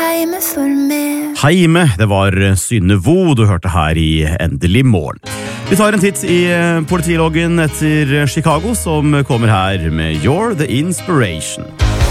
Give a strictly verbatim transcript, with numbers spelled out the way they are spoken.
heime for meg. Heime, det var Synne Vo du hørte her i Endelig morgen. Vi tar en titt i politiloggen etter Chicago, som kommer her med You're the Inspiration.